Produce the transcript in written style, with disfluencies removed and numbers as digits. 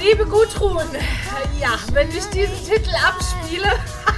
Liebe Gudrun, ja, wenn ich diesen Titel abspiele,